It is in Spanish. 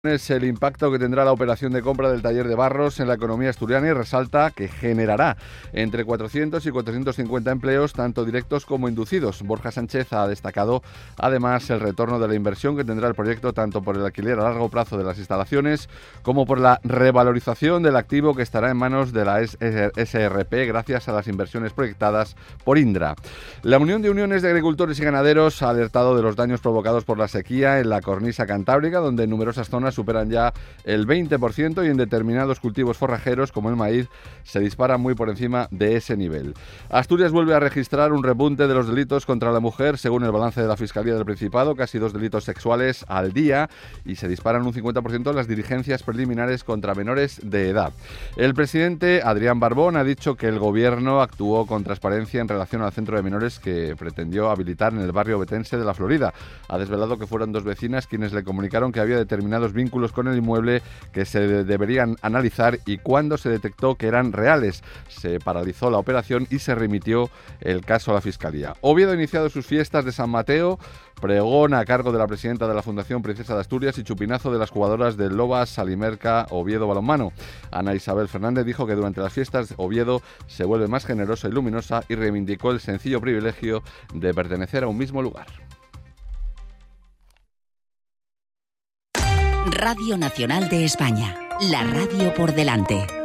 Es el impacto que tendrá la operación de compra del taller de Barros en la economía asturiana y resalta que generará entre 400 y 450 empleos, tanto directos como inducidos. Borja Sánchez ha destacado además el retorno de la inversión que tendrá el proyecto tanto por el alquiler a largo plazo de las instalaciones como por la revalorización del activo que estará en manos de la SRP gracias a las inversiones proyectadas por Indra. La Unión de Uniones de Agricultores y Ganaderos ha alertado de los daños provocados por la sequía en la cornisa cantábrica, donde en numerosas zonas superan ya el 20% y en determinados cultivos forrajeros como el maíz se disparan muy por encima de ese nivel. Asturias vuelve a registrar un repunte de los delitos contra la mujer según el balance de la Fiscalía del Principado, casi 2 delitos sexuales al día, y se disparan un 50% las diligencias preliminares contra menores de edad. El presidente Adrián Barbón ha dicho que el gobierno actuó con transparencia en relación al centro de menores que pretendió habilitar en el barrio betense de La Florida. Ha desvelado que fueron 2 vecinas quienes le comunicaron que había determinados vínculos con el inmueble que se deberían analizar y cuando se detectó que eran reales, se paralizó la operación y se remitió el caso a la Fiscalía. Oviedo ha iniciado sus fiestas de San Mateo, pregón a cargo de la presidenta de la Fundación Princesa de Asturias y chupinazo de las jugadoras del Lobas, Salimerca, Oviedo Balonmano. Ana Isabel Fernández dijo que durante las fiestas Oviedo se vuelve más generosa y luminosa y reivindicó el sencillo privilegio de pertenecer a un mismo lugar. Radio Nacional de España, la radio por delante.